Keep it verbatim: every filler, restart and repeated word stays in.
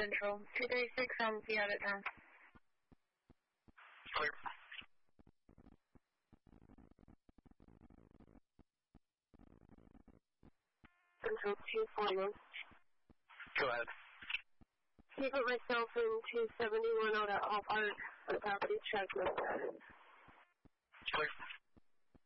Central. two thirty-six, um, be out of town. Clear. Central two forty-one. Go ahead. Can you put myself in two seventy-one out at All Park, the property check. Clear.